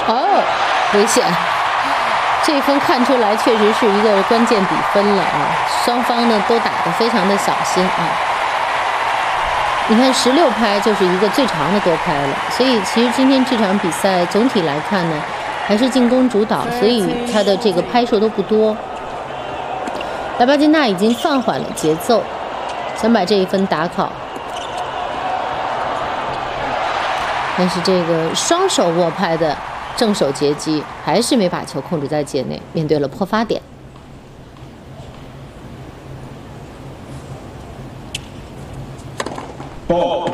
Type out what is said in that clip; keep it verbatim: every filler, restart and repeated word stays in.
哦，危险！这一分看出来确实是一个关键比分了啊，双方呢都打得非常的小心啊。你看十六拍就是一个最长的多拍了，所以其实今天这场比赛总体来看呢，还是进攻主导，所以他的这个拍数都不多。拉巴金娜已经放缓了节奏，想把这一分打好，但是这个双手握拍的正手截击还是没把球控制在界内，面对了破发点。 Ball.